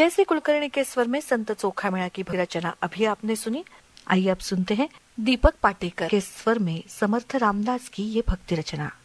जैसे कुलकर्णी के स्वर में संत चोखा मेला की रचना अभी आपने सुनी। आइए अब सुनते हैं दीपक पाटेकर के स्वर में समर्थ रामदास की ये भक्ति रचना।